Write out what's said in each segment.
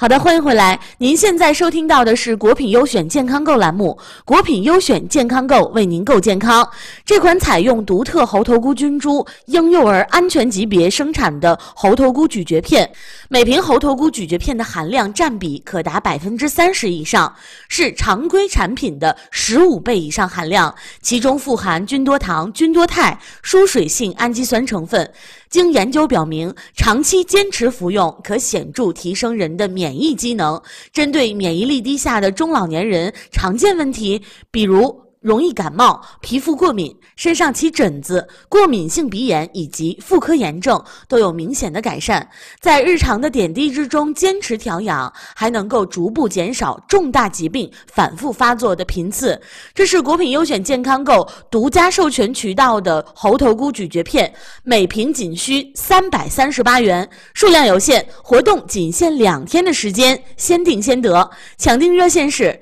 好的，欢迎回来。您现在收听到的是国品优选健康购栏目，国品优选健康购为您购健康。这款采用独特猴头菇菌株婴幼儿安全级别生产的猴头菇咀嚼片，每瓶猴头菇咀嚼片的含量占比可达30%以上，是常规产品的15倍以上含量，其中富含菌多糖、菌多肽、疏水性氨基酸成分。经研究表明，长期坚持服用可显著提升人的免疫机能。针对免疫力低下的中老年人常见问题，比如容易感冒、皮肤过敏、身上起疹子、过敏性鼻炎以及妇科炎症都有明显的改善。在日常的点滴之中坚持调养，还能够逐步减少重大疾病反复发作的频次。这是国品优选健康购独家授权渠道的猴头菇咀嚼片，每瓶仅需338元，数量有限，活动仅限2天的时间，先订先得。抢订热线是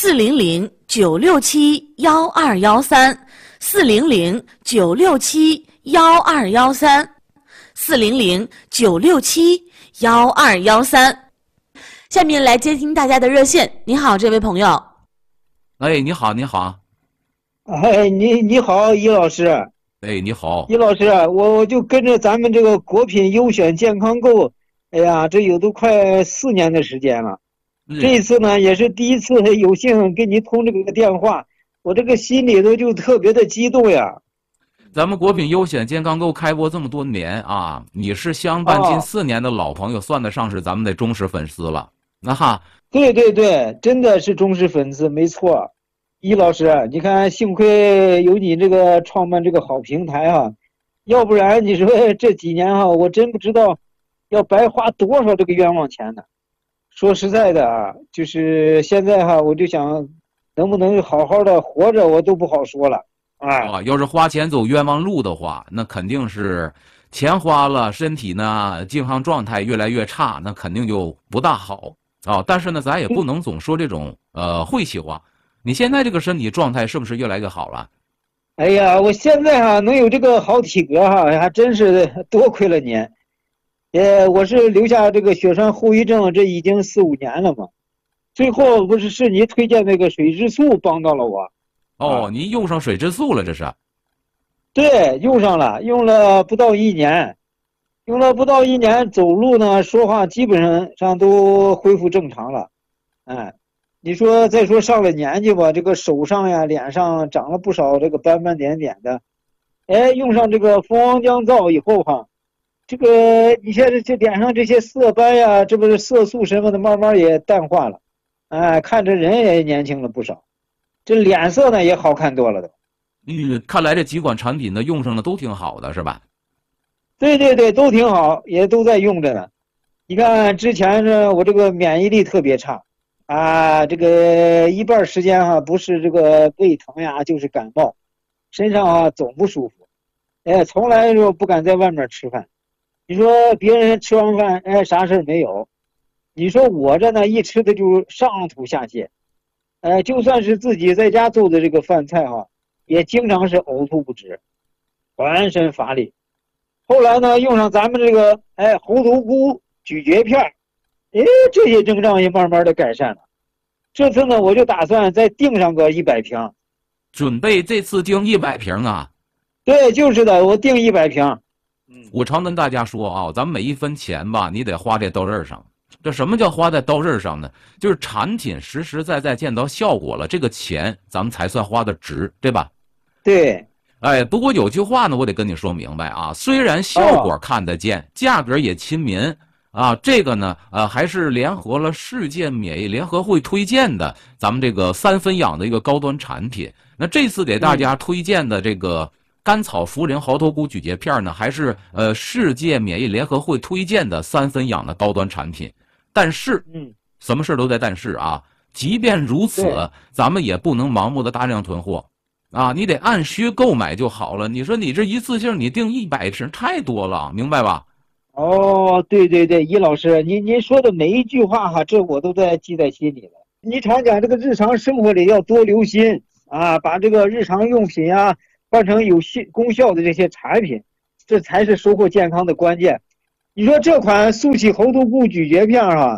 400-967-1213，400-967-1213，400-967-1213。下面来接听大家的热线。你好，这位朋友。 哎，你好，你好。 哎，你好，易老师。 哎，你好， 易老师，我就跟着咱们这个国品优选健康购，哎呀，这有都快4年的时间了。这一次呢，也是第一次有幸跟你通这个电话，我这个心里头就特别的激动呀。 咱们国品优选健康购开播这么多年啊，你是相伴近4年的老朋友，算得上是咱们的忠实粉丝了。那哈， 对对对，真的是忠实粉丝，没错。易老师，你看，幸亏有你这个创办这个好平台啊，要不然你说这几年啊，我真不知道要白花多少这个冤枉钱呢。说实在的啊，就是现在哈，我就想能不能好好的活着，我都不好说了啊。 要是花钱走冤枉路的话，那肯定是钱花了，身体呢健康状态越来越差，那肯定就不大好啊。但是呢，咱也不能总说这种晦气话。你现在这个身体状态是不是越来越好了？ 哎呀，我现在哈能有这个好体格哈，还真是多亏了您。我是留下这个血栓后遗症，这已经4、5年了嘛。最后不是你推荐那个水质素帮到了我。 哦，您用上水质素了，这是？ 对，用上了，用了不到1年，用了不到1年，走路呢，说话基本上都恢复正常了。哎，你说再说上了年纪吧，这个手上呀、脸上长了不少这个斑斑点点的。哎，用上这个蜂王浆皂以后哈。这个你现在这脸上这些色斑呀，这不是色素什么的，慢慢也淡化了，哎，看着人也年轻了不少，这脸色呢也好看多了都。 看来这几款产品呢用上的都挺好的，是吧？ 对对对，都挺好，也都在用着呢。你看之前呢，我这个免疫力特别差啊，这个一半时间哈，不是这个胃疼呀，就是感冒，身上啊总不舒服，哎，从来就不敢在外面吃饭。你说别人吃完饭，哎，啥事没有？你说我这呢，一吃的就上吐下泻，就算是自己在家做的这个饭菜哈，也经常是呕吐不止，浑身乏力。后来呢，用上咱们这个猴头菇咀嚼片，这些症状也慢慢的改善了。这次呢，我就打算再订上个100瓶， 准备这次订100瓶啊？ 对，就是的，我订100瓶。 我常跟大家说啊，咱们每一分钱吧，你得花在刀刃上。这什么叫花在刀刃上呢？就是产品实实在在见到效果了，这个钱咱们才算花的值，对吧？ 对。 哎，不过有句话呢，我得跟你说明白啊。虽然效果看得见，价格也亲民啊，这个呢，还是联合了世界免疫联合会推荐的咱们这个3分养的一个高端产品。那这次给大家推荐的这个甘草茯苓猴头菇咀嚼片呢，还是世界免疫联合会推荐的3分养的高端产品。但是，什么事都在但是啊。即便如此，咱们也不能盲目的大量囤货啊，你得按需购买就好了。你说你这一次性你订100瓶太多了，明白吧？ 哦，对对对，易老师，您说的每一句话哈，这我都在记在心里了。你常讲这个日常生活里要多留心啊，把这个日常用品啊换成有功效的这些产品，这才是收获健康的关键。你说这款速气猴头菇咀嚼片哈，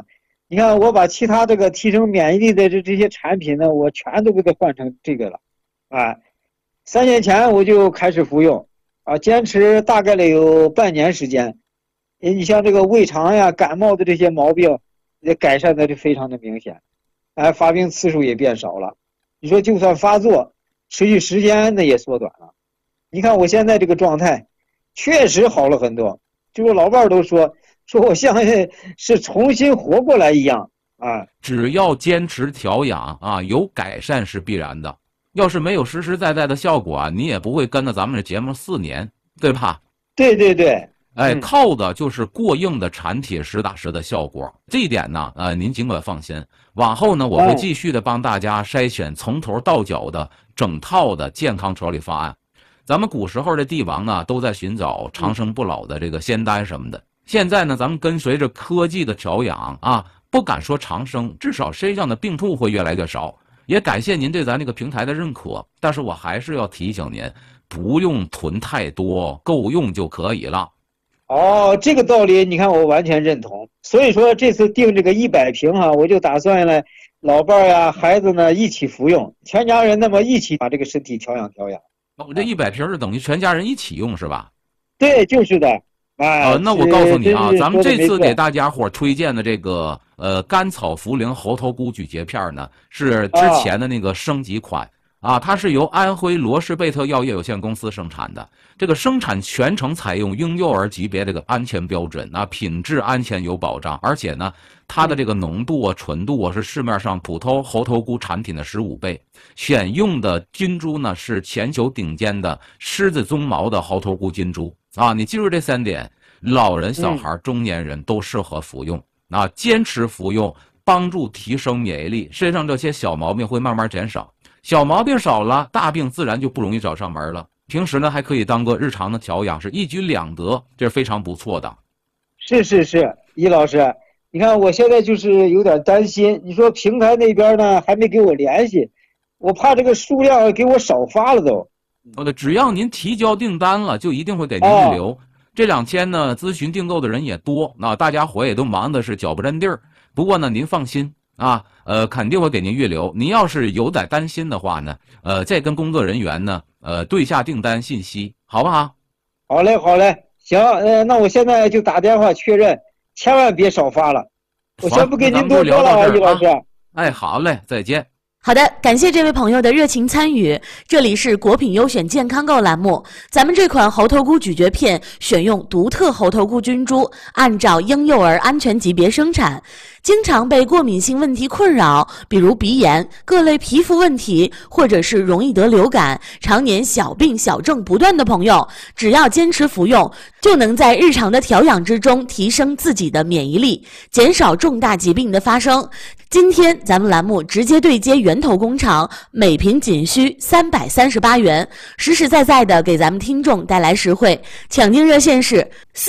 你看我把其他这个提升免疫力的这些产品呢，我全都给它换成这个了，啊，3年前我就开始服用，啊，坚持大概了有半年时间。你像这个胃肠呀、感冒的这些毛病，也改善的就非常的明显，哎，发病次数也变少了。你说就算发作，持续时间那也缩短了。你看我现在这个状态，确实好了很多。就是老伴儿都说我像是重新活过来一样啊。 只要坚持调养啊，有改善是必然的。要是没有实实在在的效果啊，你也不会跟着咱们这节目4年，对吧？ 对对对。 哎，靠的就是过硬的产品实打实的效果，这一点呢，您尽管放心。往后呢，我会继续的帮大家筛选从头到脚的整套的健康调理方案。咱们古时候的帝王呢，都在寻找长生不老的这个仙丹什么的。现在呢，咱们跟随着科技的调养啊，不敢说长生，至少身上的病痛会越来越少。也感谢您对咱这个平台的认可，但是我还是要提醒您，不用囤太多，够用就可以了。 哦，这个道理你看我完全认同。所以说这次订这个100瓶哈，我就打算呢，老伴儿呀、孩子呢一起服用，全家人那么一起把这个身体调养调养。 我这100瓶是等于全家人一起用是吧？ 对，就是的。 那我告诉你啊，咱们这次给大家伙推荐的这个甘草茯苓猴头菇咀嚼片呢，是之前的那个升级款。它是由安徽罗氏贝特药业有限公司生产的，这个生产全程采用婴幼儿级别这个安全标准，品质安全有保障，而且呢，它的这个浓度纯度是市面上普通猴头菇产品的15倍，选用的菌株呢是全球顶尖的狮子鬃毛的猴头菇菌株你记住这3点，老人、小孩、中年人都适合服用坚持服用，帮助提升免疫力，身上这些小毛病会慢慢减少。小毛病少了，大病自然就不容易找上门了。平时呢，还可以当个日常的调养，是一举两得，这是非常不错的。 是，易老师，你看我现在就是有点担心，你说平台那边呢还没给我联系，我怕这个数量给我少发了都。 只要您提交订单了，就一定会给您预留。这2天呢，咨询订购的人也多，大家伙也都忙的是脚不沾地儿。不过呢，您放心。肯定会给您预留。您要是有点担心的话呢，再跟工作人员呢，对下订单信息，好不好？ 好嘞，行，那我现在就打电话确认，千万别少发了。我先不给您多说了，易老师。 哎，好嘞，再见。 好的，感谢这位朋友的热情参与。这里是国品优选健康购栏目，咱们这款猴头菇咀嚼片选用独特猴头菇菌株，按照婴幼儿安全级别生产。经常被过敏性问题困扰，比如鼻炎、各类皮肤问题，或者是容易得流感，常年小病小症不断的朋友，只要坚持服用，就能在日常的调养之中提升自己的免疫力，减少重大疾病的发生。今天咱们栏目直接对接源头工厂，每瓶仅需338元，实实在在的给咱们听众带来实惠。抢订热线是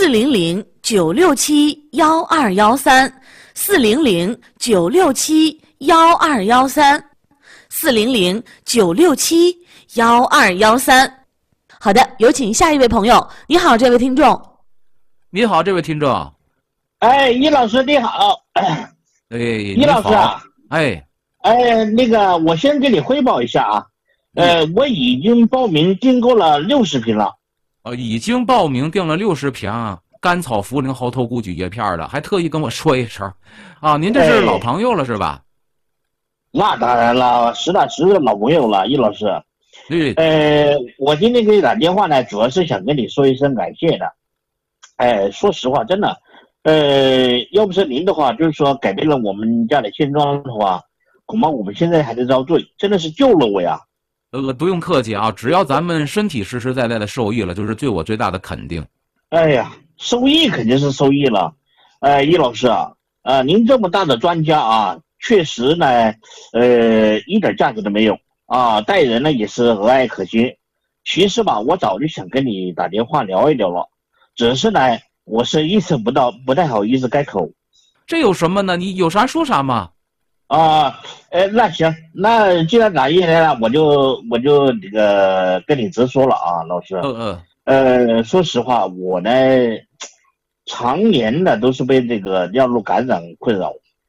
400-967-1213，400-967-1213，400-967-1213。好的，有请下一位朋友。你好，这位听众。 你好，这位听众。 哎，易老师你好。 易老师啊。 那个我先给你汇报一下啊。我已经报名订购了60瓶了。 已经报名订了60瓶甘草茯苓猴头菇咀嚼片了，还特意跟我说一声您这是老朋友了是吧？ 那当然了，实打实的老朋友了，易老师。我今天给你打电话呢，主要是想跟你说一声感谢的。说实话，真的，要不是您的话，就是说改变了我们家的现状的话，恐怕我们现在还在遭罪，真的是救了我呀。 不用客气啊，只要咱们身体实实在在的受益了，就是对我最大的肯定。 哎呀，受益肯定是受益了。易老师啊，您这么大的专家啊，确实呢，一点价值都没有啊，待人呢也是和蔼可亲。其实吧，我早就想跟你打电话聊一聊了，只是呢，我是意识不到，不太好意思开口。 这有什么呢？你有啥说啥嘛。 那行，那既然打进来了，我就这个跟你直说了啊，老师。说实话，我呢，常年的都是被这个尿路感染困扰，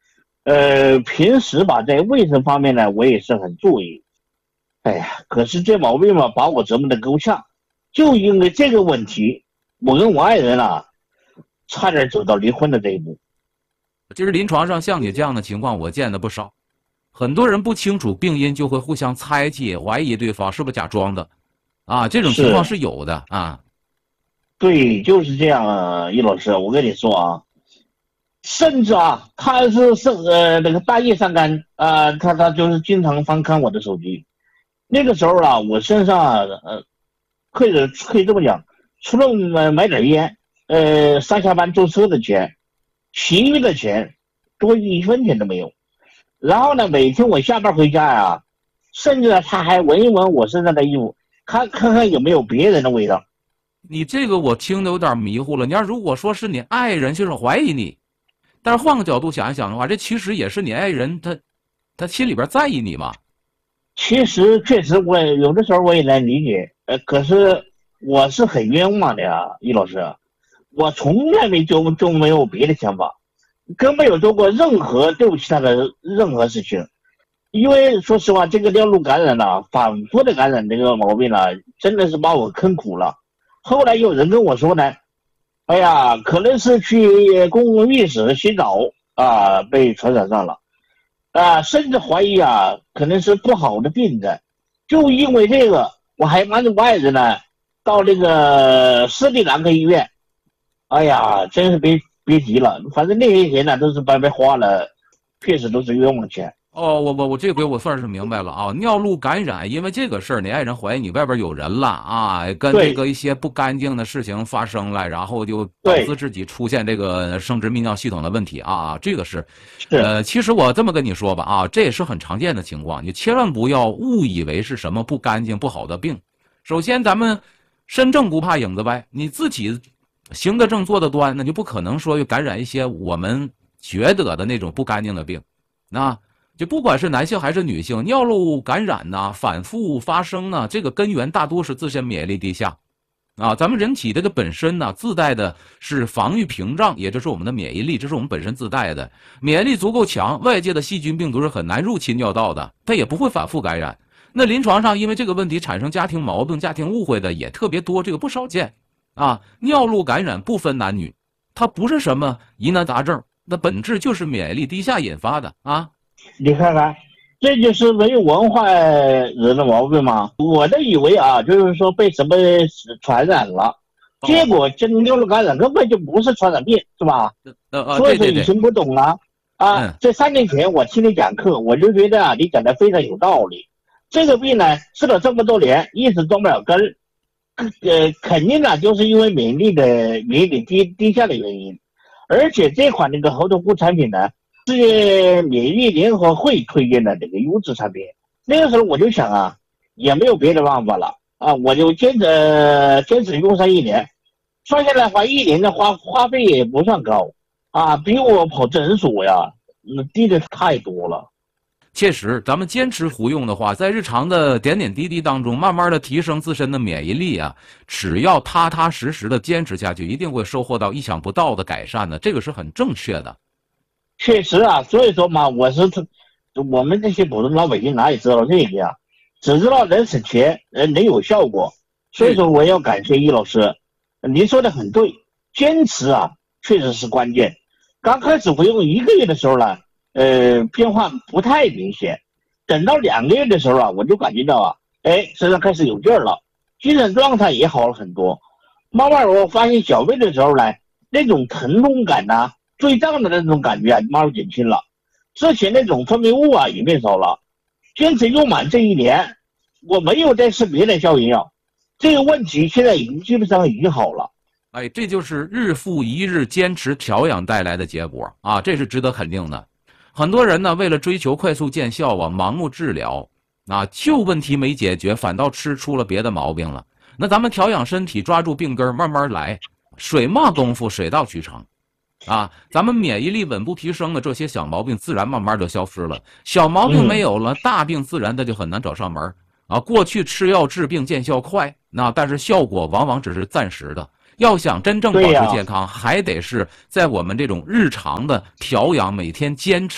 平时吧，在卫生方面呢，我也是很注意。哎呀，可是这毛病嘛，把我折磨得够呛。就因为这个问题，我跟我爱人啊，差点走到离婚的这一步。 其实临床上像你这样的情况，我见的不少。很多人不清楚病因，就会互相猜忌、怀疑对方是不是假装的，啊，这种情况是有的啊。 对，就是这样啊，易老师，我跟你说啊，甚至啊，他那个大夜上班啊，他就是经常翻看我的手机。那个时候啊，我身上啊，可以这么讲，除了买点烟，上下班坐车的钱，其余的钱多1分钱都没有。然后呢，每天我下班回家呀，甚至他还闻一闻我身上的衣服，看看有没有别人的味道。 你这个我听得有点迷糊了。你要如果说是你爱人，就是怀疑你，但是换个角度想一想的话，这其实也是你爱人他心里边在意你嘛。 其实确实我也有的时候我也能理解，可是我是很冤枉的呀，易老师，我从来就没有别的想法，更没有做过任何对不起他的任何事情。因为说实话，这个尿路感染啊，反复的感染这个毛病啊，真的是把我坑苦了。后来有人跟我说呢，哎呀，可能是去公共浴室洗澡啊，被传染上了。甚至怀疑啊，可能是不好的病症。就因为这个，我还瞒着我爱人呢，到那个斯里兰克医院。哎呀，真是别提了，反正那些钱呢都是白白花了，确实都是冤枉钱。 哦，我这回我算是明白了啊，尿路感染，因为这个事儿，你爱人怀疑你外边有人了啊，跟这个一些不干净的事情发生了，然后就导致自己出现这个生殖泌尿系统的问题啊，这个是，其实我这么跟你说吧啊，这也是很常见的情况，你千万不要误以为是什么不干净不好的病。首先，咱们身正不怕影子歪，你自己行得正坐得端，那就不可能说感染一些我们觉得的那种不干净的病，那。就不管是男性还是女性，尿路感染呐，反复发生呢，这个根源大多是自身免疫力低下，啊，咱们人体这个本身呢自带的是防御屏障，也就是我们的免疫力，这是我们本身自带的，免疫力足够强，外界的细菌病毒是很难入侵尿道的，它也不会反复感染。那临床上因为这个问题产生家庭矛盾、家庭误会的也特别多，这个不少见，啊，尿路感染不分男女，它不是什么疑难杂症，那本质就是免疫力低下引发的啊。 你看看，这就是没有文化人的毛病吗？我都以为啊，就是说被什么传染了，结果这尿路感染根本就不是传染病，是吧？所以说以前不懂了啊。这3年前我听你讲课，我就觉得啊，你讲的非常有道理。这个病呢，吃了这么多年，一直断不了根，肯定呢就是因为免疫力低下的原因，而且这款那个猴头菇产品呢。是免疫联合会推荐的这个优质产品。那个时候我就想啊，也没有别的办法了啊，我就坚持用上1年，算下来1年的花费也不算高啊，比我跑诊所呀，低的太多了。 确实，咱们坚持服用的话，在日常的点点滴滴当中，慢慢的提升自身的免疫力啊，只要踏踏实实的坚持下去，一定会收获到意想不到的改善的，这个是很正确的。 确实啊，所以说嘛，我们这些普通老百姓哪里知道这些啊？只知道能省钱，能有效果。所以说我要感谢易老师，您说的很对，坚持啊确实是关键。刚开始服用1个月的时候呢，变化不太明显，等到2个月的时候啊，我就感觉到啊，身上开始有劲儿了，精神状态也好了很多。慢慢我发现小便的时候呢，那种疼痛感呐。坠胀的那种感觉啊，慢慢减轻了。之前那种分泌物啊也变少了。坚持用满这1年，我没有再吃别的消炎药，这个问题现在基本上已经好了。 哎，这就是日复一日坚持调养带来的结果啊，这是值得肯定的。很多人呢，为了追求快速见效啊，盲目治疗啊，旧问题没解决，反倒吃出了别的毛病了。那咱们调养身体，抓住病根，慢慢来，水磨功夫，水到渠成。啊，咱们免疫力稳步提升的这些小毛病，自然慢慢就消失了。小毛病没有了，大病自然它就很难找上门啊。过去吃药治病见效快，但是效果往往只是暂时的。要想真正保持健康，还得是在我们这种日常的调养，每天坚持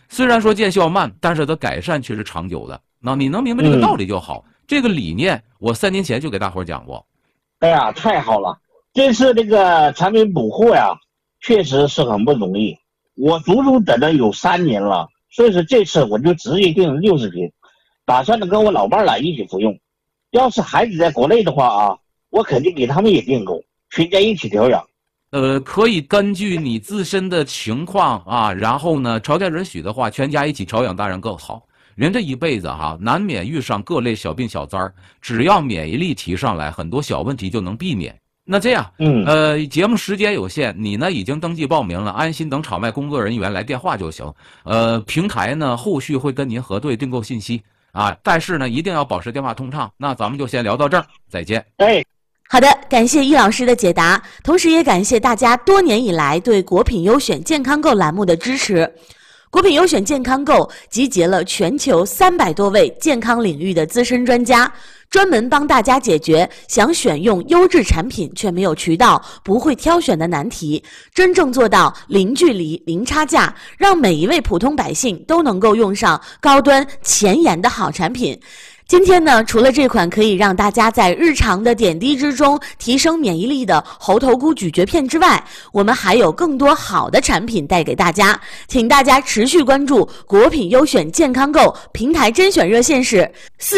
虽然说见效慢，但是它改善却是长久的。那你能明白这个道理就好。这个理念我3年前就给大伙讲过。 哎呀，太好了！这次这个产品补货呀，确实是很不容易。我足足等了有3年了，所以说这次我就直接订了60瓶，打算跟我老伴儿一起服用。要是孩子在国内的话啊，我肯定给他们也订购，全家一起调养。 可以根据你自身的情况啊，然后呢，条件允许的话，全家一起调养当然更好。人这一辈子哈，难免遇上各类小病小灾儿，只要免疫力提上来，很多小问题就能避免。那这样，节目时间有限，你呢已经登记报名了，安心等场外工作人员来电话就行。平台呢后续会跟您核对订购信息啊，但是呢一定要保持电话通畅。那咱们就先聊到这儿，再见。 好的，感谢易老师的解答，同时也感谢大家多年以来对国品优选健康购栏目的支持。国品优选健康购集结了全球300多位健康领域的资深专家，专门帮大家解决想选用优质产品却没有渠道、不会挑选的难题，真正做到零距离、零差价，让每一位普通百姓都能够用上高端前沿的好产品。今天呢，除了这款可以让大家在日常的点滴之中提升免疫力的猴头菇咀嚼片之外，我们还有更多好的产品带给大家，请大家持续关注国品优选健康购平台甄选热线是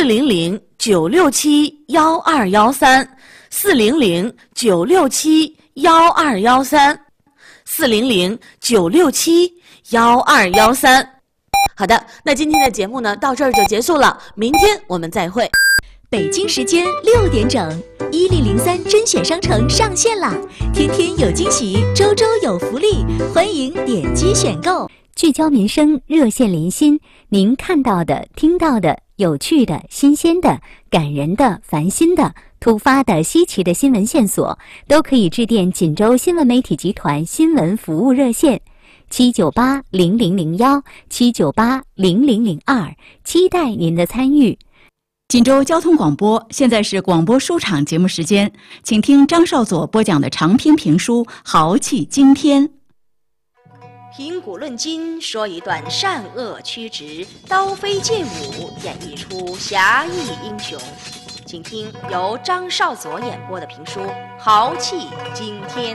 400-967-1213，400-967-1213。好的，那今天的节目呢，到这儿就结束了，明天我们再会。 北京时间6点整，1003甄选商城上线啦！天天有惊喜，周周有福利，欢迎点击选购。 聚焦民生，热线连心，您看到的、听到的、有趣的、新鲜的、感人的、烦心的、突发的、稀奇的新闻线索，都可以致电锦州新闻媒体集团新闻服务热线。798-0001，798-0002，期待您的参与。 锦州交通广播，现在是广播书场节目时间，请听张少佐播讲的长篇评书《豪气惊天》。 评古论今，说一段善恶曲直、刀飞剑舞，演绎出侠义英雄。请听由张少佐演播的评书《豪气惊天》。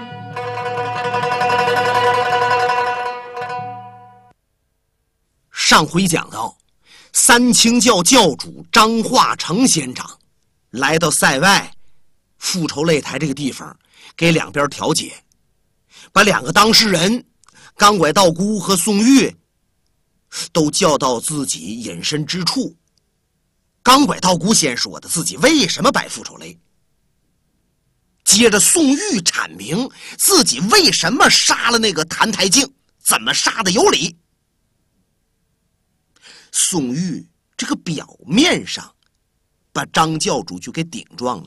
上回讲到，三清教教主张化成仙长来到塞外复仇擂台这个地方，给两边调解，把两个当事人钢拐道姑和宋玉都叫到自己隐身之处。钢拐道姑先说的自己为什么摆复仇擂，接着宋玉阐明自己为什么杀了那个谭台静，怎么杀的有理。宋玉这个表面上把张教主就给顶撞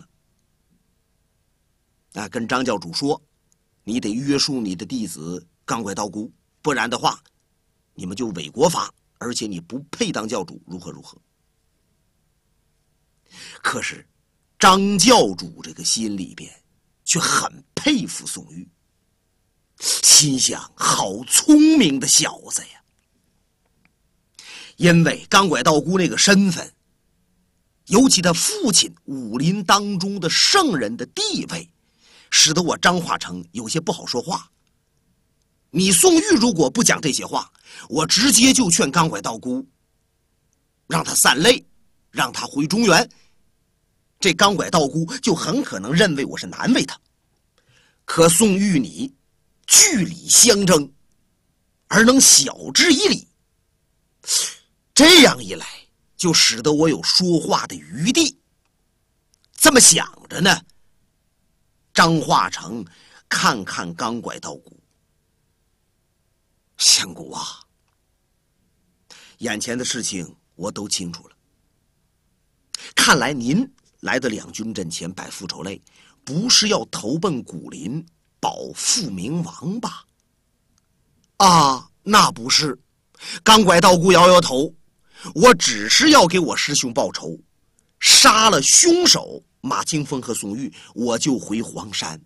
了，跟张教主说，你得约束你的弟子钢拐道姑，不然的话你们就违国法，而且你不配当教主，如何如何。可是张教主这个心里边却很佩服宋玉，心想好聪明的小子呀。因为钢拐道姑那个身份，尤其他父亲武林当中的圣人的地位，使得我张化成有些不好说话。你宋玉如果不讲这些话，我直接就劝钢拐道姑让他散擂，让他回中原，这钢拐道姑就很可能认为我是难为他。可宋玉你据理相争，而能晓之以理，这样一来就使得我有说话的余地。这么想着呢，张化成看看钢拐道姑，相公啊，眼前的事情我都清楚了，看来您来到两军阵前摆复仇擂，不是要投奔古林保复明王吧？啊，那不是。钢拐道姑摇摇头，我只是要给我师兄报仇，杀了凶手马清风和宋玉，我就回黄山。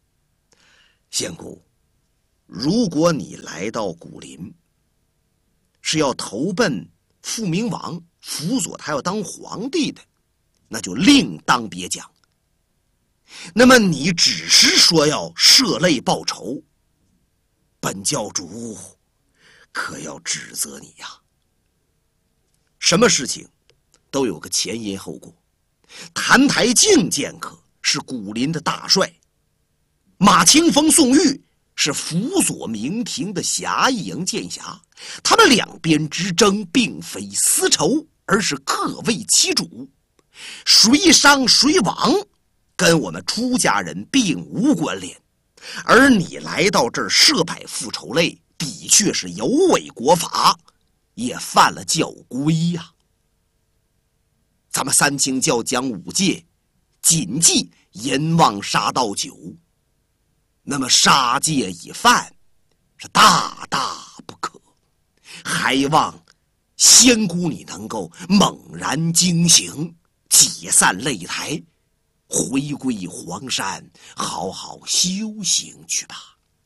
仙姑，如果你来到古林， 是要投奔父明王，辅佐他要当皇帝的，那就另当别讲。那么你只是说要涉泪报仇，本教主可要指责你呀。什么事情都有个前因后果。澹台镜剑客是古林的大帅，马清风、宋玉是辅佐明廷的侠义营剑侠，他们两边之争并非私仇，而是各为其主，谁伤谁亡跟我们出家人并无关联。而你来到这儿设摆复仇类，的确是有违国法，也犯了教规呀。咱们三清教讲五戒，谨记淫妄杀盗酒，那么杀戒已犯，是大大不可。还望仙姑你能够猛然惊醒，解散擂台，回归黄山，好好修行去吧。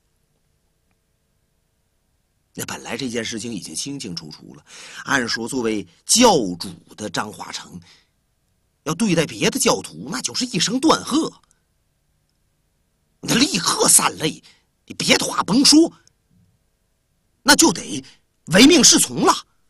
那本来这件事情已经清清楚楚了，按说作为教主的张化成要对待别的教徒，那就是一声断喝，那立刻散擂，你别的话甭说，那就得唯命是从了。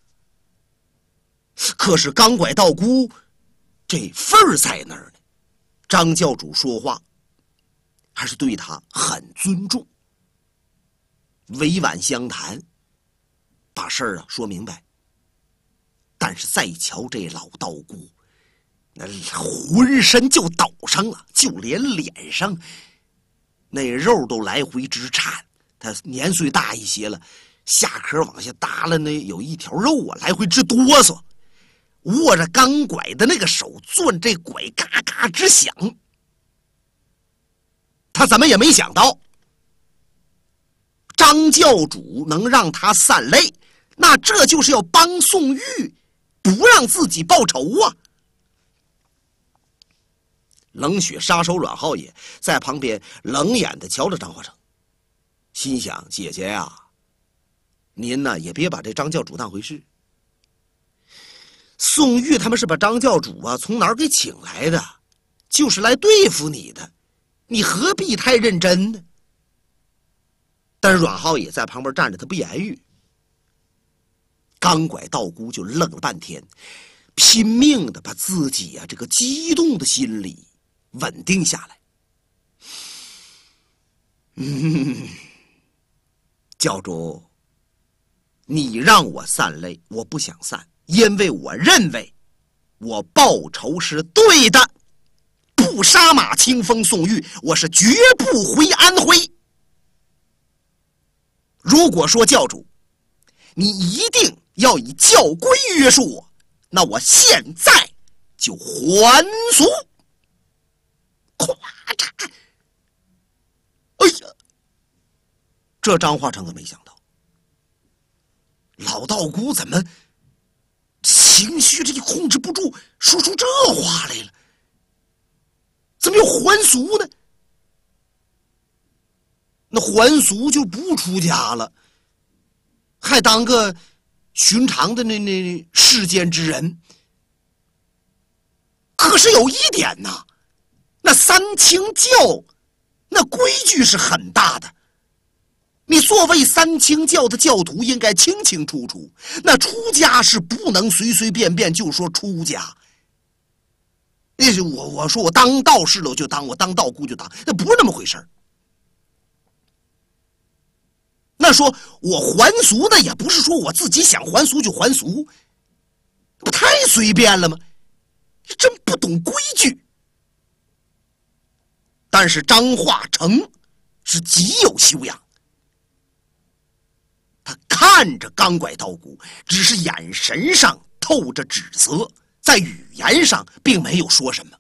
可是钢拐道姑这份儿在那儿呢，张教主说话还是对他很尊重，委婉相谈，把事儿说明白。但是再瞧这老道姑，那浑身就抖上了，就连脸上那肉都来回直颤。他年岁大一些了，下壳往下耷拉，那有一条肉啊，来回直哆嗦，握着钢拐的那个手攥这拐嘎嘎直响。他怎么也没想到张教主能让他散擂，那这就是要帮宋玉不让自己报仇啊。冷血杀手阮浩也在旁边冷眼地瞧着张化成，心想：姐姐呀，您呢也别把这张教主当回事。宋玉他们是把张教主啊从哪儿给请来的，就是来对付你的，你何必太认真呢？但是阮浩也在旁边站着，他不言语。钢拐道姑就愣了半天，拼命的把自己这个激动的心理稳定下来。教主，你让我散擂，我不想散，因为我认为我报仇是对的，不杀马清风宋玉，我是绝不回安徽。如果说教主你一定要以教规约束我，那我现在就还俗。咵嚓！哎呀，这张化成可没想到，老道姑怎么情绪这控制不住，说出这话来了？怎么又还俗呢？那还俗就不出家了，还当个寻常的那世间之人。可是有一点呐，那三清教那规矩是很大的，你作为三清教的教徒应该清清楚楚，那出家是不能随随便便就说出家。那是我说我当道士了我就当，我当道姑就当，那不是那么回事儿。那说我还俗，那也不是说我自己想还俗就还俗，不太随便了吗？真不懂规矩。但是张化成是极有修养，他看着钢拐道姑，只是眼神上透着指责，在语言上并没有说什么。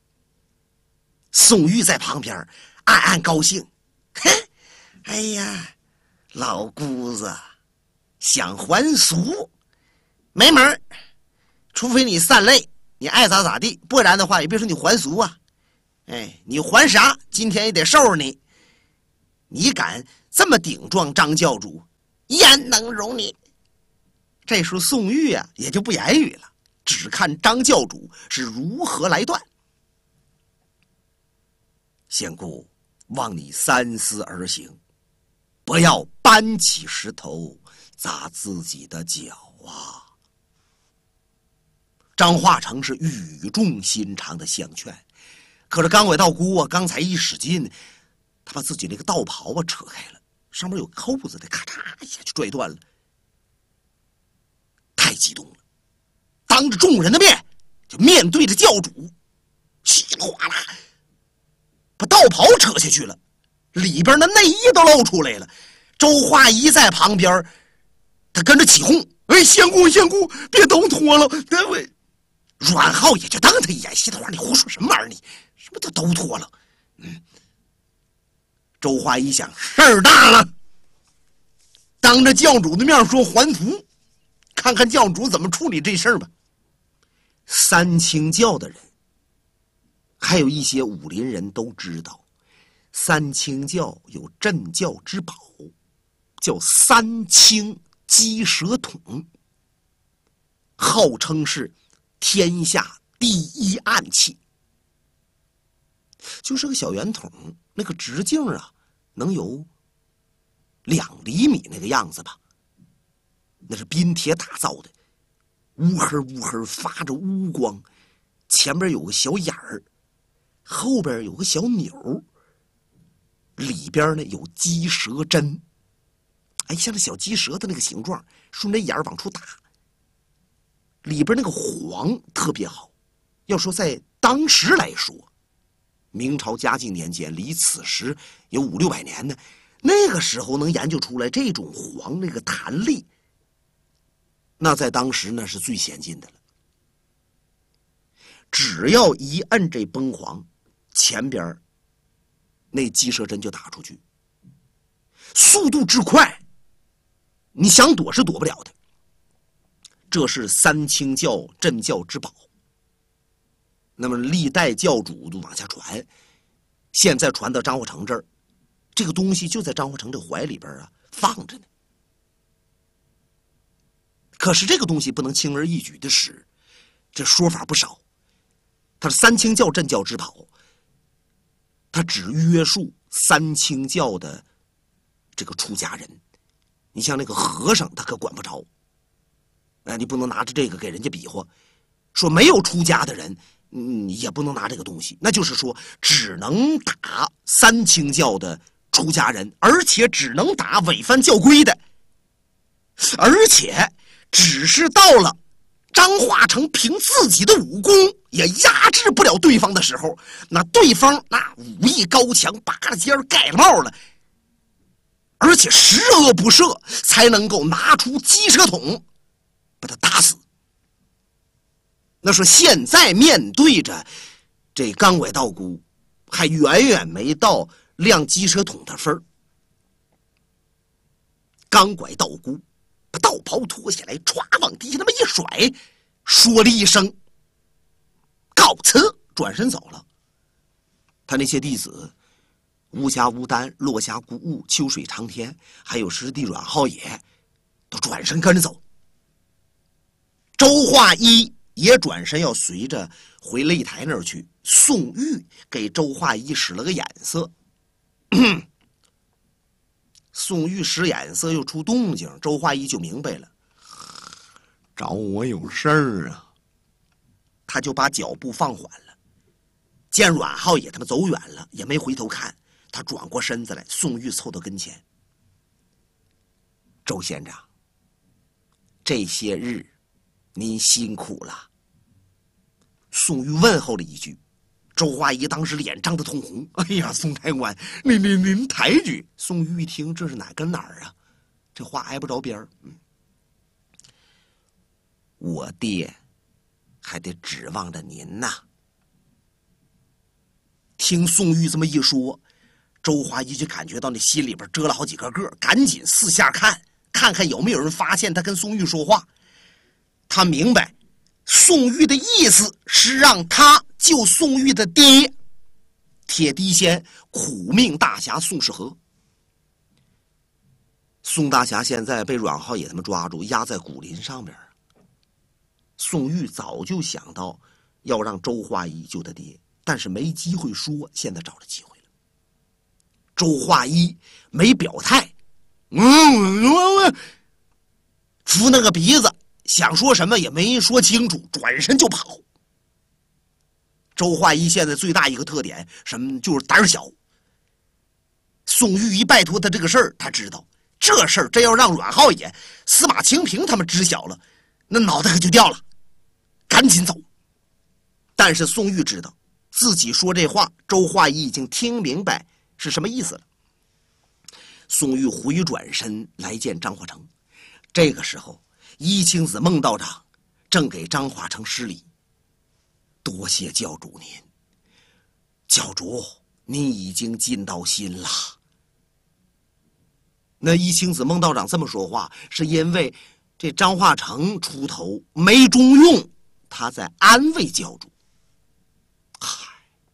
宋玉在旁边暗暗高兴，嘿，哎呀，老姑子想还俗没门儿，除非你散擂，你爱咋咋地，不然的话也别说你还俗啊。哎，你还啥？今天也得收拾你。你敢这么顶撞张教主，焉能容你？ 这时候宋玉啊也就不言语了，只看张教主是如何来断。仙姑，望你三思而行，不要搬起石头砸自己的脚啊！张化成是语重心长的相劝，可是刚尾道姑啊，刚才一使劲，他把自己那个道袍啊扯开了，上面有扣子的，咔嚓一下就拽断了。太激动了，当着众人的面就面对着教主，稀里哗啦把道袍扯下去了，里边的内衣都露出来了。周化仪在旁边，他跟着起哄：“哎，仙姑，仙姑，别都脱了！”阮浩也就瞪他一眼：“稀里哗啦，你胡说什么玩意儿？你什么都脱了？”周化仪想，事儿大了，当着教主的面说还俗，看看教主怎么处理这事儿吧。三清教的人，还有一些武林人都知道，三清教有镇教之宝，叫三清鸡蛇桶，号称是天下第一暗器。就是个小圆筒，那个直径啊，能有2厘米那个样子吧。那是冰铁打造的，乌黑乌黑发着乌光，前边有个小眼儿，后边有个小钮，里边呢有鸡蛇针，哎，像这小鸡蛇的那个形状，顺着眼儿往出打。里边那个黄特别好，要说在当时来说，明朝嘉靖年间，离此时有500-600年呢，那个时候能研究出来这种黄那个弹力，那在当时那是最先进的了。只要一摁这崩黄，前边那鸡蛇针就打出去，速度之快，你想躲是躲不了的。这是三清教镇教之宝。那么历代教主都往下传，现在传到张化成这儿，这个东西就在张化成这怀里边啊放着呢。可是这个东西不能轻而易举的使，这说法不少。它是三清教镇教之宝，它只约束三清教的这个出家人。你像那个和尚，他可管不着。你不能拿着这个给人家比划，说没有出家的人，也不能拿这个东西。那就是说，只能打三清教的出家人，而且只能打违反教规的，而且只是到了张化成凭自己的武功也压制不了对方的时候，那对方那武艺高强，拔了尖盖了帽了，而且十恶不赦，才能够拿出鸡蛇桶把他打死。那说现在面对着这钢拐道姑，还远远没到亮鸡蛇桶的份儿。钢拐道姑把道袍脱下来，歘往地下那么一甩，说了一声告辞，转身走了。他那些弟子乌家乌丹、落霞孤鹜、秋水长天，还有师弟阮浩野，都转身跟着走。周化一也转身要随着回擂台那儿去。宋玉给周化一使了个眼色，宋玉使眼色又出动静，周化一就明白了，找我有事儿啊。他就把脚步放缓了，见阮浩野他们走远了，也没回头看，他转过身子来，宋玉凑到跟前：“周县长，这些日您辛苦了。”宋玉问候了一句，周化一当时脸涨得通红：“哎呀，宋太官，您抬举。”宋玉一听，这是哪跟哪儿啊？这话挨不着边儿。我爹还得指望着您呐。听宋玉这么一说，周化一就感觉到那心里边遮了好几个个，赶紧四下看看有没有人发现他跟宋玉说话。他明白宋玉的意思是让他救宋玉的爹铁笛仙苦命大侠宋世和。 宋大侠现在被阮浩野他们抓住，压在古林上边。宋玉早就想到要让周化一救他爹，但是没机会说，现在找着机会了。周化一没表态，扶那个鼻子，想说什么也没说清楚，转身就跑。周化一现在最大一个特点什么？就是胆小。宋玉一拜托他这个事儿，他知道这事儿真要让阮浩野、司马清平他们知晓了，那脑袋可就掉了，赶紧走。但是宋玉知道自己说这话，周化一已经听明白是什么意思了。宋玉回转身来见张化成，这个时候一清子孟道长正给张化成施礼。多谢教主您，教主您已经尽到心了。那一清子孟道长这么说话，是因为这张化成出头没中用，他在安慰教主。嗨，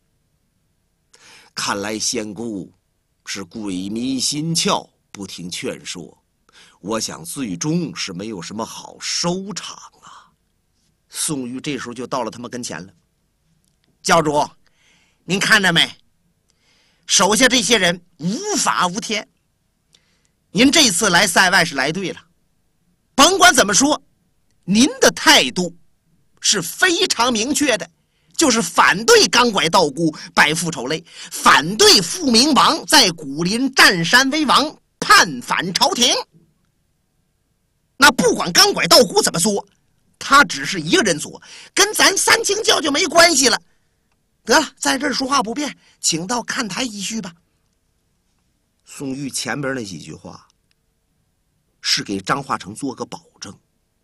看来仙姑是鬼迷心窍，不听劝说，我想最终是没有什么好收场啊。宋玉这时候就到了他们跟前了。教主，您看着没？手下这些人无法无天。您这次来塞外是来对了，甭管怎么说，您的态度是非常明确的，就是反对钢拐道姑拜复仇类，反对傅明王在古林占山为王，叛反朝廷。那不管钢拐道姑怎么说，他只是一个人做，跟咱三清教就没关系了。得了，在这儿说话不便，请到看台一叙吧。宋玉前边那几句话是给张化成做个保证，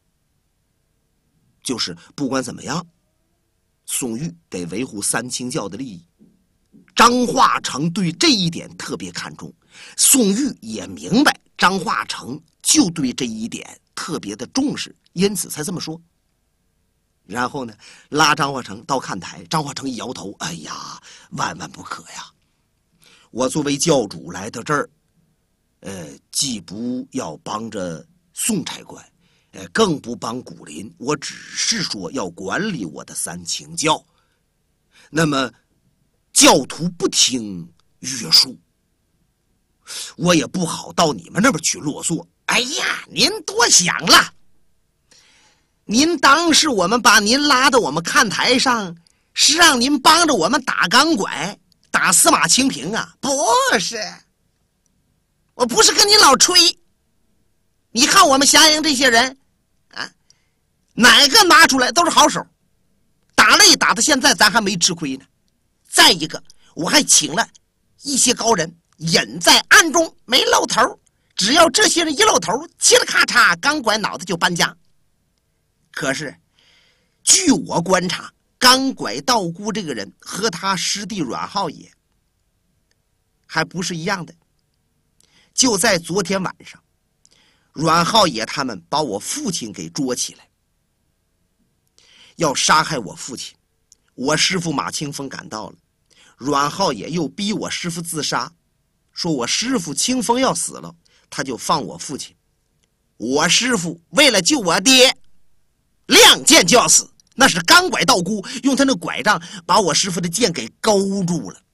就是不管怎么样，宋玉得维护三清教的利益。张化成对这一点特别看重，宋玉也明白张化成就对这一点特别的重视，因此才这么说。然后呢，拉张化成到看台，张化成一摇头，哎呀，万万不可呀！我作为教主来到这儿，既不要帮着宋差官，更不帮古林，我只是说要管理我的三清教。那么教徒不听约束，我也不好到你们那边去啰嗦。哎呀，您多想了。您当是我们把您拉到我们看台上，是让您帮着我们打钢拐、打司马清平啊？不是，我不是跟你老吹。你看我们霞营这些人啊，哪个拿出来都是好手，打擂打到现在咱还没吃亏呢。再一个，我还请了一些高人隐在暗中没露头，只要这些人一露头，嘁哩咔嚓，钢拐脑袋就搬家。可是据我观察，钢拐道姑这个人和他师弟阮浩野还不是一样的。就在昨天晚上，阮浩野他们把我父亲给捉起来，要杀害我父亲。我师父马清风赶到了，阮浩野又逼我师父自杀，说我师父清风要死了，他就放我父亲。我师父为了救我爹，亮剑就要死，那是钢拐道姑用他那拐杖把我师父的剑给勾住了。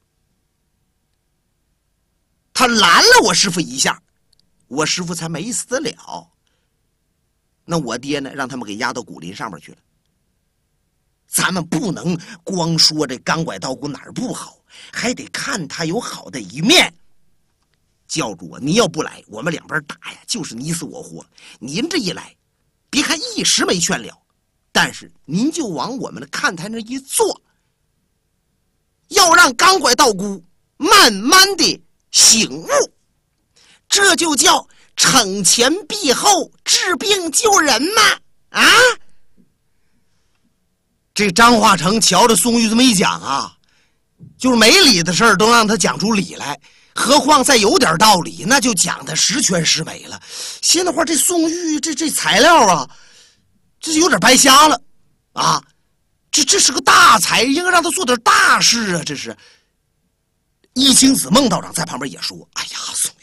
他拦了我师父一下，我师父才没死了。那我爹呢，让他们给押到古林上面去了。咱们不能光说这钢拐道姑哪儿不好，还得看他有好的一面。教主啊，您要不来，我们两边打呀，就是你死我活。您这一来，别看一时没劝了，但是您就往我们的看台那一坐，要让钢拐道姑慢慢的醒悟，这就叫惩前毖后，治病救人嘛！啊！这张化成瞧着宋玉这么一讲啊，就是没理的事儿都让他讲出理来，何况再有点道理，那就讲的十全十美了。现在话这宋玉这材料啊，这有点白瞎了啊！这是个大才，应该让他做点大事啊！这是一清子孟道长在旁边也说：“哎呀，宋玉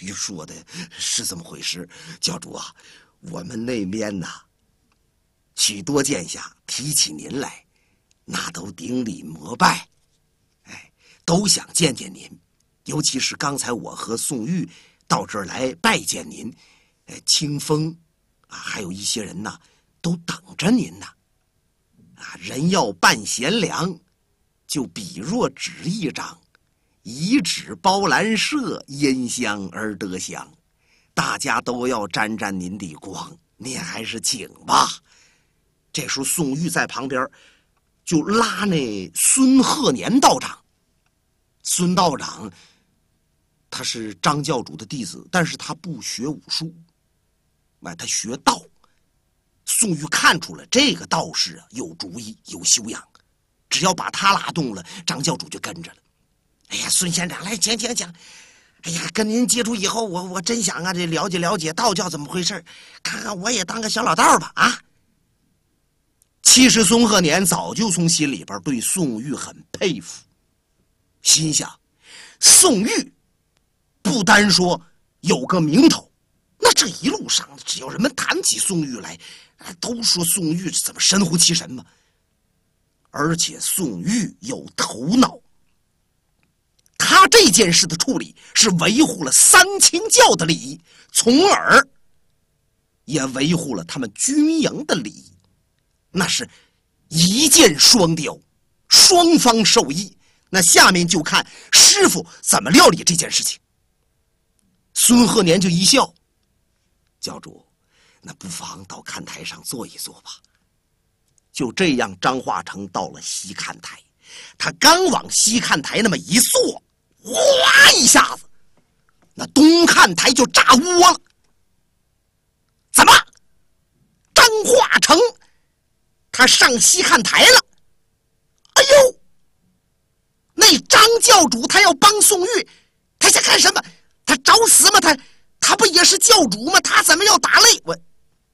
说的是这么回事，教主啊，我们那边呐，许多剑侠提起您来，那都顶礼膜拜，都想见见您。尤其是刚才我和宋玉到这儿来拜见您，清风啊，还有一些人呐，都等着您呢。啊，人要办贤良，就比若纸一张，以纸包兰麝，因香而得香。大家都要沾沾您的光，您还是请吧。这时候宋玉在旁边就拉那孙鹤年道长。孙道长他是张教主的弟子，但是他不学武术，他学道。宋玉看出了这个道士啊有主意有修养，只要把他拉动了，张教主就跟着了。哎呀，孙县长来讲。哎呀，跟您接触以后，我真想啊，这了解了解道教怎么回事，看看我也当个小老道吧啊！其实孙鹤年早就从心里边对宋玉很佩服，心想宋玉不单说有个名头，那这一路上只要人们谈起宋玉来，都说宋玉怎么神乎其神嘛。而且宋玉有头脑，他这件事的处理是维护了三清教的利益，从而也维护了他们军营的利益，那是一箭双雕，双方受益。那下面就看师傅怎么料理这件事情。孙鹤年就一笑，教主，那不妨到看台上坐一坐吧。就这样，张化成到了西看台，他刚往西看台那么一坐，哗一下子，那东看台就炸窝了。怎么？张化成他上西看台了？哎呦！那张教主他要帮宋玉，他想干什么？他找死吗？他不也是教主吗？他怎么要打擂？我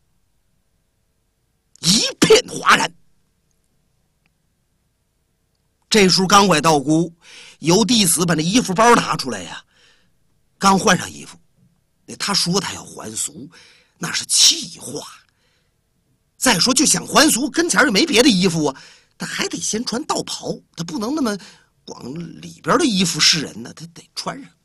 一片哗然。这时候刚拐道姑由弟子把那衣服包拿出来呀，刚换上衣服，他说他要还俗，那是气话。再说就想还俗，跟前又没别的衣服啊，他还得先穿道袍，他不能那么光里边的衣服示人呢，他得穿上。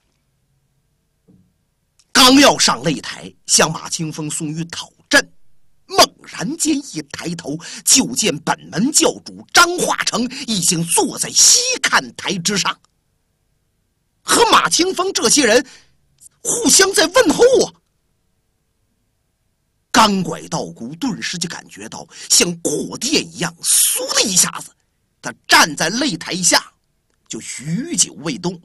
刚要上擂台向马清风、宋玉讨阵，猛然间一抬头，就见本门教主张化成已经坐在西看台之上，和马清风这些人互相在问候啊。刚拐道姑顿时就感觉到像过电一样，嗖的一下子，他站在擂台下就许久未动。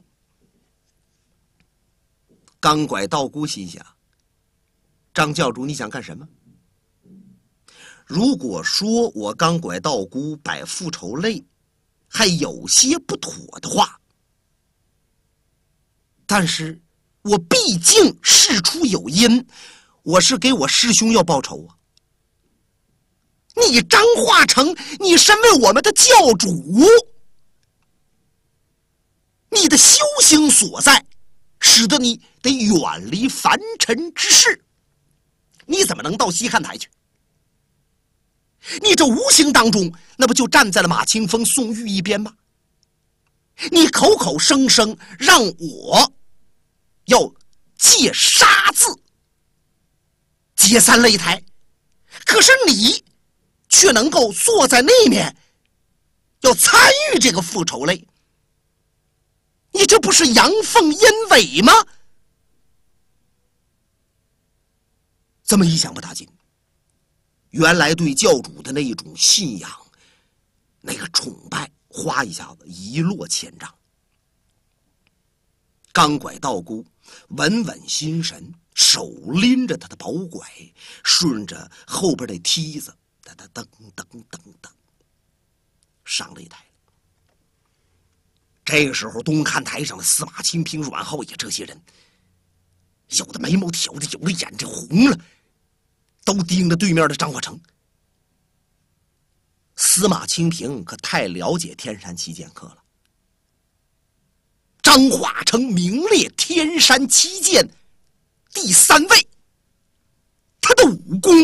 刚拐道姑心想，张教主你想干什么？如果说我刚拐道姑摆复仇擂还有些不妥的话，但是我毕竟事出有因，我是给我师兄要报仇啊。你张化成，你身为我们的教主，你的修行所在使得你得远离凡尘之事，你怎么能到西看台去？你这无形当中那不就站在了马清风、宋玉一边吗？你口口声声让我要借杀字解散擂台，可是你却能够坐在那面要参与这个复仇擂，你这不是阳奉阴违吗？这么一想不打紧，原来对教主的那一种信仰，那个崇拜，哗一下子一落千丈。刚拐道姑稳稳心神，手拎着他的宝拐，顺着后边的梯子噔噔噔噔噔上擂台。这个时候东看台上的司马清平、阮浩野这些人，有的眉毛挑的，有的眼睛红了，都盯着对面的张化成。司马清平可太了解天山七剑客了，张化成名列天山七剑第3位，他的武功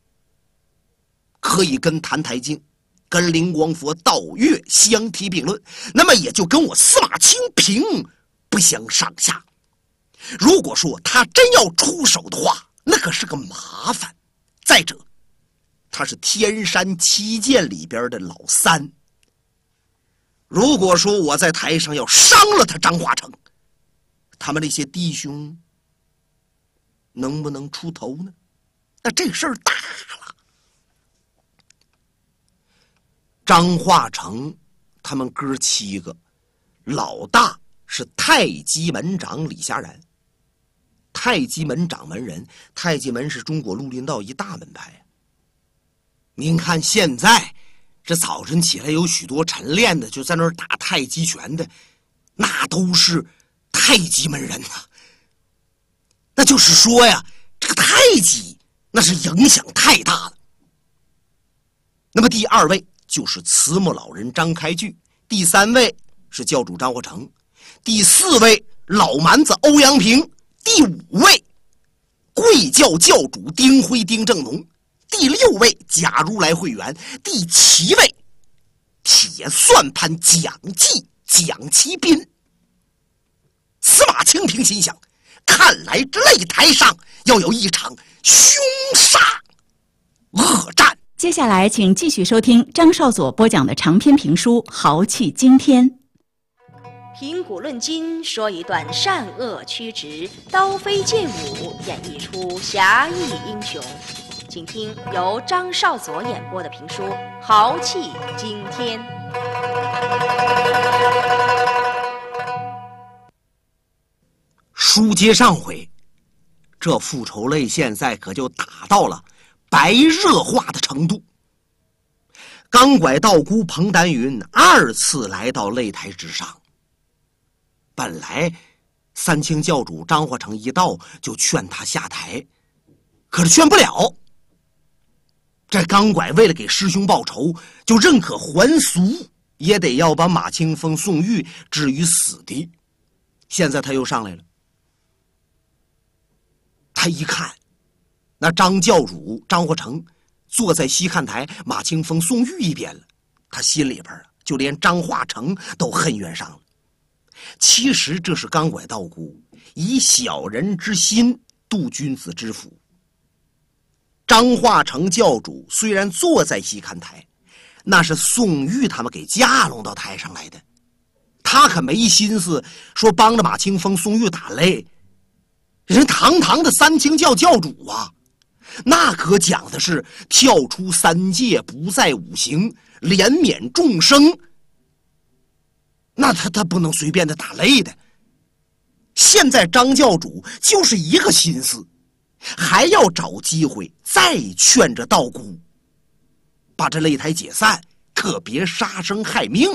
可以跟澹台烬、跟灵光佛、道岳相提并论，那么也就跟我司马清平不相上下。如果说他真要出手的话，那可是个麻烦。再者，他是天山七剑里边的老3。如果说我在台上要伤了他张化成，他们那些弟兄能不能出头呢？那这事儿大了。张化成他们哥7个，老大是太极门长李霞然。太极门掌门人，太极门是中国绿林道一大门派。您看现在这早晨起来有许多晨练的就在那儿打太极拳的，那都是太极门人呐。那就是说呀，这个太极那是影响太大了。那么第2位就是慈母老人张开巨，第3位是教主张化成，第4位老蛮子欧阳平，第5位贵教教主丁辉丁正农，第6位假如来会员，第7位铁算盘蒋济蒋其斌。司马清平心想，看来这擂台上要有一场凶杀恶战。 接下来请继续收听张少佐播讲的长篇评书《豪气惊天》。 评古论今，说一段善恶曲直、刀飞剑舞，演绎出侠义英雄。请听由张少佐演播的评书《豪气惊天》。 书接上回，这复仇擂现在可就打到了白热化的程度。钢拐道姑彭丹云2次来到擂台之上。本来三清教主张化成一到就劝他下台，可是劝不了。这钢拐为了给师兄报仇，就认可还俗，也得要把马清风、宋玉置于死地。现在他又上来了，他一看那张教主张化成坐在西看台，马清风、宋玉一边了，他心里边就连张化成都恨怨上了。其实这是钢拐道姑以小人之心度君子之腹。张化成教主虽然坐在西看台，那是宋玉他们给架拢到台上来的，他可没心思说帮着马清风、宋玉打擂。人堂堂的三清教教主啊，那可讲的是跳出3界，不在5行，怜悯众生。那他不能随便的打擂的。现在张教主就是一个心思，还要找机会再劝着道姑把这擂台解散，可别杀生害命。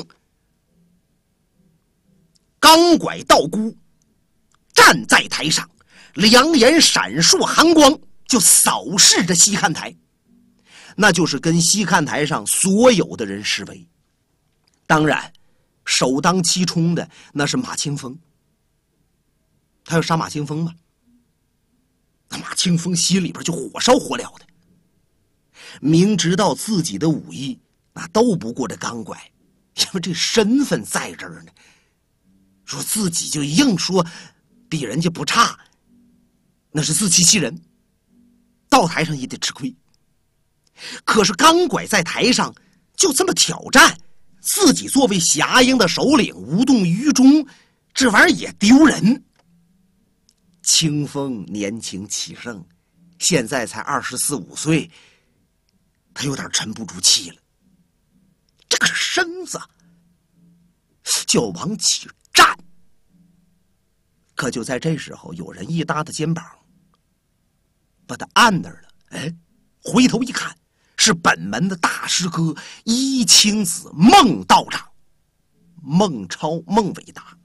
钢拐道姑站在台上，两眼闪烁寒光，就扫视着西看台，那就是跟西看台上所有的人示威。当然首当其冲的那是马清风。他要杀马清风吗？那马清风心里边就火烧火燎的，明知道自己的武艺那斗不过这钢拐，因为这身份在这儿呢，说自己就硬说比人家不差，那是自欺欺人，到台上也得吃亏。可是钢拐在台上就这么挑战，自己作为侠营的首领无动于衷，这玩意儿也丢人。清风年轻气盛，现在才24、25岁，他有点沉不住气了，这个身子就要往起站。可就在这时候，有人一搭他肩膀，把他按那儿了。哎，回头一看，是本门的大师哥一清子孟道长，孟超、孟伟达。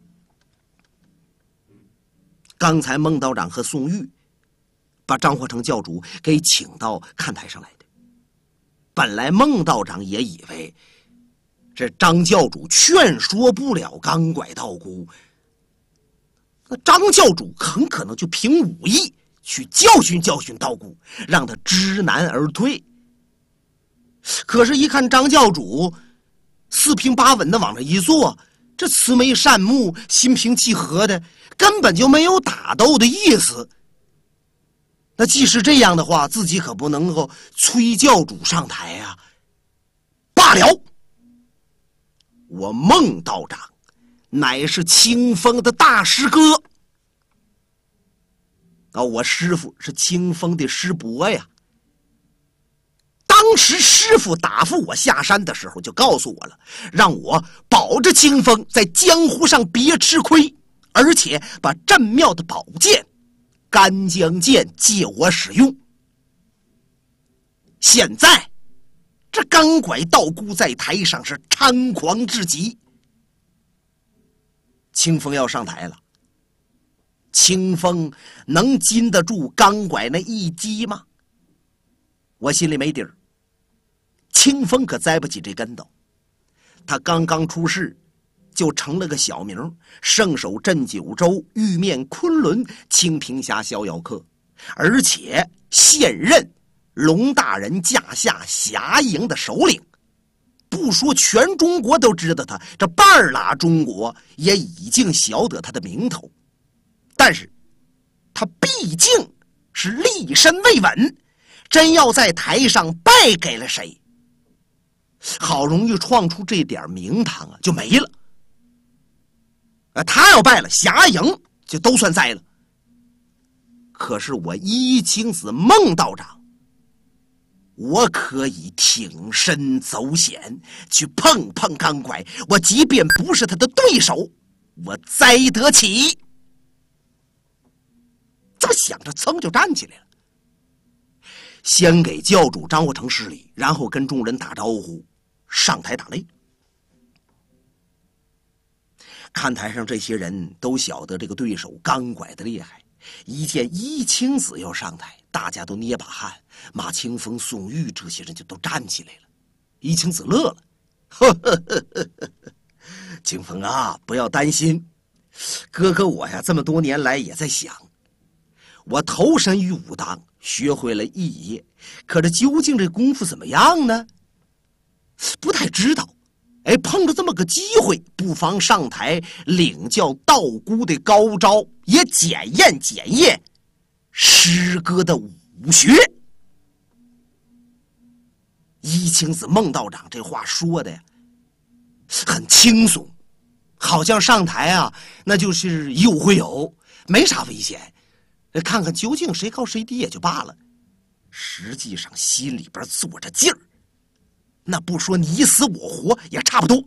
刚才孟道长和宋玉把张化成教主给请到看台上来的。本来孟道长也以为这张教主劝说不了钢拐道姑， 那张教主很可能就凭武艺去教训教训道姑，让他知难而退。可是，一看张教主四平八稳的往这一坐，这慈眉善目、心平气和的，根本就没有打斗的意思。那即使这样的话，自己可不能够催教主上台啊！罢了，我孟道长乃是清风的大师哥啊，我师父是清风的师伯呀。当时师父答复我下山的时候就告诉我了，让我保着清风在江湖上别吃亏，而且把镇庙的宝剑干将剑借我使用。现在这钢拐道姑在台上是猖狂至极，清风要上台了，清风能禁得住钢拐那一击吗？我心里没底儿。清风可栽不起这跟头，他刚刚出世就成了个小名，圣手镇九州，玉面昆仑，清平峡逍遥客，而且现任龙大人驾下侠营的首领。不说全中国都知道他，这半拉中国也已经晓得他的名头。但是他毕竟是立身未稳，真要在台上败给了谁，好容易创出这点名堂啊，就没了。他要败了，侠营就都算栽了。可是我一清子孟道长，我可以挺身走险，去碰碰钢拐。我即便不是他的对手，我栽得起。这么想着，噌就站起来了，先给教主张国成施礼，然后跟众人打招呼，上台打擂。看台上这些人都晓得这个对手钢拐的厉害，一见一清子要上台，大家都捏把汗。马清风、宋玉这些人就都站起来了。一清子乐了，呵呵呵呵呵，清风啊，不要担心，哥哥我呀，这么多年来也在想，我投身于武当，学会了艺业，可这究竟这功夫怎么样呢？不太知道。哎，碰着这么个机会，不妨上台领教道姑的高招，也检验检验师哥的武学。一清子孟道长这话说的呀，很轻松，好像上台啊，那就是有会有，没啥危险，看看究竟谁高谁低也就罢了。实际上心里边做着劲儿，那不说你死我活也差不多。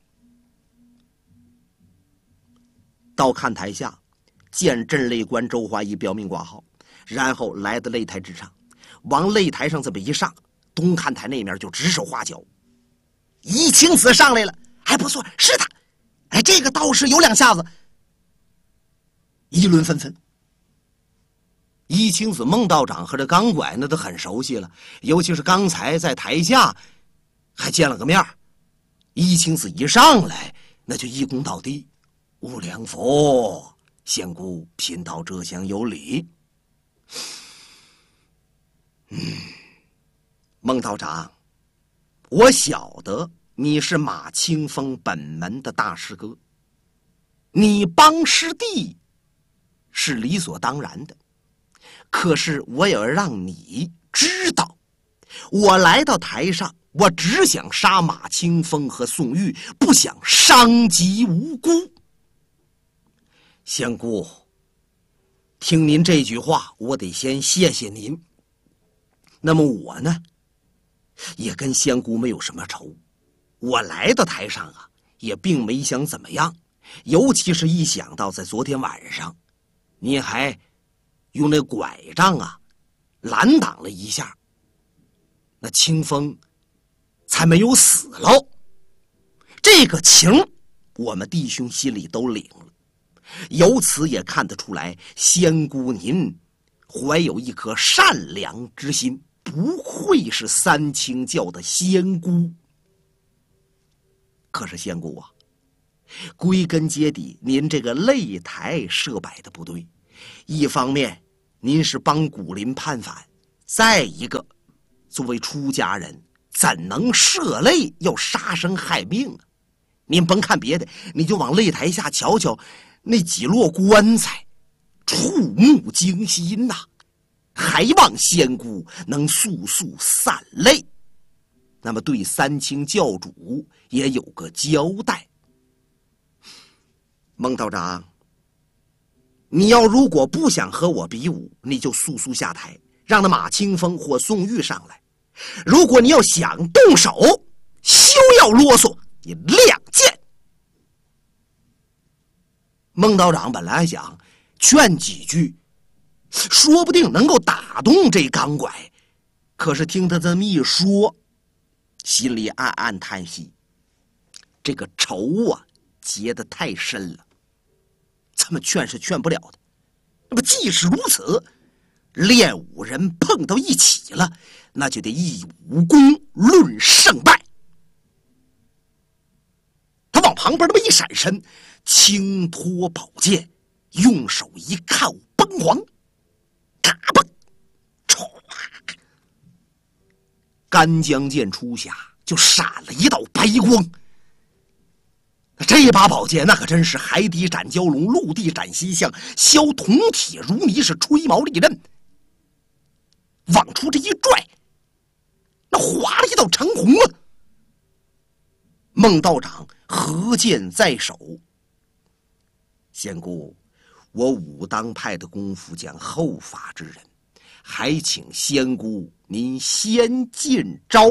到看台下，见镇擂官周华仪标明挂号，然后来到擂台之上，往擂台上这么一上，东看台那面就指手画脚。一清子上来了，还不错，是他，哎，这个道士有两下子。议论纷纷。一清子孟道长和这钢拐那都很熟悉了，尤其是刚才在台下还见了个面。一清子一上来，那就一躬到地，无量佛，仙姑贫道这厢有礼。孟道长，我晓得你是马清风本门的大师哥，你帮师弟是理所当然的。可是我也要让你知道，我来到台上，我只想杀马清风和宋玉，不想伤及无辜。仙姑，听您这句话，我得先谢谢您。那么我呢，也跟仙姑没有什么仇。我来到台上啊，也并没想怎么样，尤其是一想到在昨天晚上，您还用那拐杖啊拦挡了一下，那清风才没有死喽。这个情我们弟兄心里都领了，由此也看得出来，仙姑您怀有一颗善良之心，不愧是三清教的仙姑。可是仙姑啊， 归根结底，您这个擂台设摆的不对。一方面，您是帮古林叛反；再一个，作为出家人，怎能设擂要杀生害命啊？您甭看别的，你就往擂台下瞧瞧，那几摞棺材，触目惊心呐！还望仙姑能速速散擂，那么对三清教主也有个交代。孟道长，你要如果不想和我比武，你就速速下台，让那马清风或宋玉上来。如果你要想动手，休要啰嗦，你亮剑。孟道长本来想劝几句，说不定能够打动这钢拐，可是听他这么一说，心里暗暗叹息，这个仇啊结得太深了，这么劝是劝不了的。那么即使如此，练武人碰到一起了，那就得以武功论胜败。他往旁边那么一闪身，轻托宝剑，用手一靠崩簧，嘎嘣，唰，干将剑出匣，就闪了一道白光。这把宝剑那可真是海底斩蛟龙，陆地斩西象，削铜铁如泥，是吹毛利刃。往出这一拽，那划了一道长虹啊！孟道长合剑在手，仙姑，我武当派的功夫将后发之人，还请仙姑您先进招。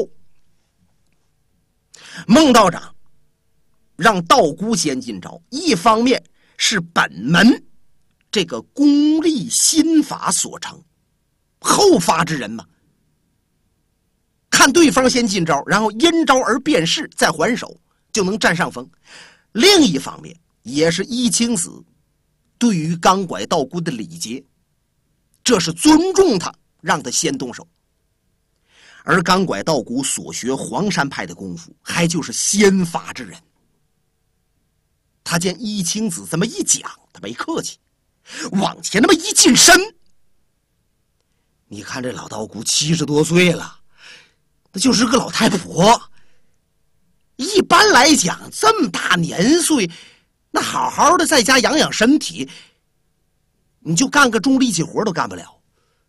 孟道长让道姑先进招，一方面是本门这个功力心法所成，后发之人嘛，看对方先进招，然后因招而变势，再还手，就能占上风。另一方面也是依青子对于钢拐道姑的礼节，这是尊重他，让他先动手。而钢拐道姑所学黄山派的功夫，还就是先发之人。他见依青子这么一讲，他没客气，往前那么一近身。你看这老道姑70多岁了，那就是个老太婆。一般来讲，这么大年岁，那好好的在家养养身体，你就干个重力气活都干不了。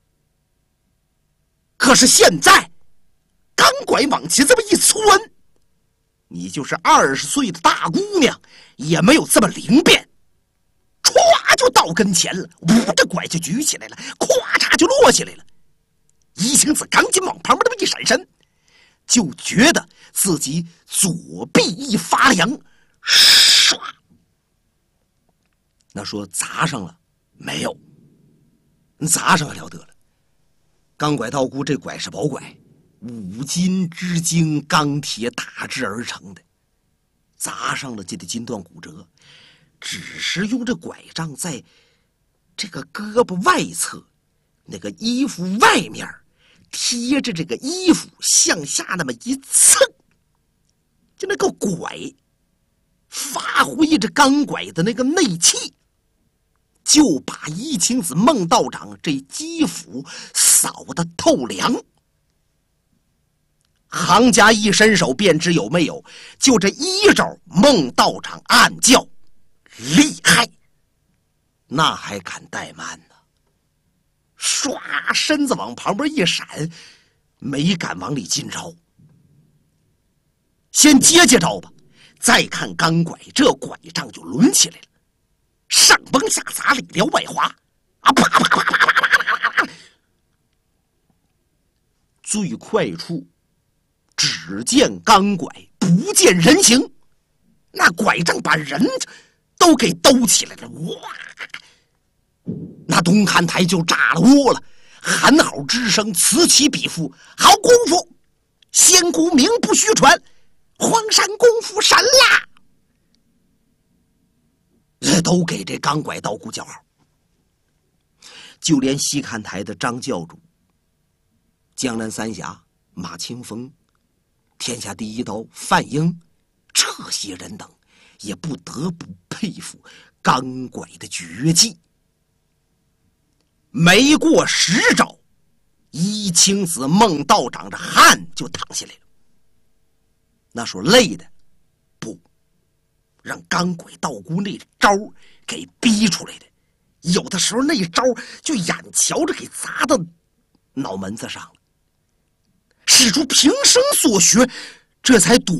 可是现在，钢拐往前这么一窜，你就是20岁的大姑娘，也没有这么灵便。歘就到跟前了，捂着拐就举起来了，咵嚓就落下来了。依青子赶紧往旁边那么一闪身，就觉得自己左臂一发凉，唰，那说砸上了没有？砸上了得了。钢拐道姑这拐是宝拐，5斤之精钢铁打制而成的，砸上了就得筋断骨折。只是用这拐杖在这个胳膊外侧那个衣服外面贴着这个衣服向下那么一蹭，就那个拐发挥着钢拐的那个内气，就把依青子孟道长这肌肤扫得透凉。行家一伸手便知有没有，就这一招，孟道长暗叫厉害，那还敢怠慢呢？唰，身子往旁边一闪，没敢往里进招。先接招吧，再看钢拐，这拐杖就抡起来了，上崩下砸，里撩外滑，啊，啪啪啪啪啪啪啪！最快处，只见钢拐，不见人形，那拐杖把人都给兜起来了，哇！那东看台就炸了窝了，喊好之声此起彼伏。好功夫，仙姑名不虚传，黄山功夫神啦！都给这钢拐道姑叫好。就连西看台的张教主、江南三侠马清风、天下第一刀范英，这些人等也不得不佩服钢拐的绝技。没过10招，一青子孟道长这汗就淌下来了。那说累的不，让钢拐道姑那招给逼出来的，有的时候那招就眼瞧着给砸到脑门子上了，使出平生所学，这才躲